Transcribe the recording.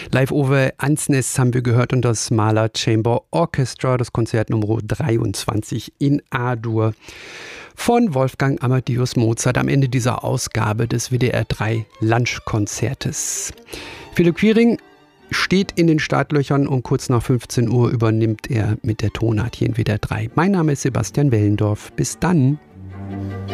Live over Ansness haben wir gehört und das Mahler Chamber Orchestra, das Konzert Nummer 23 in A-Dur von Wolfgang Amadeus Mozart am Ende dieser Ausgabe des WDR 3 Lunchkonzertes. Philipp Quiring steht in den Startlöchern und kurz nach 15 Uhr übernimmt er mit der Tonart hier in WDR 3. Mein Name ist Sebastian Wellendorf. Bis dann.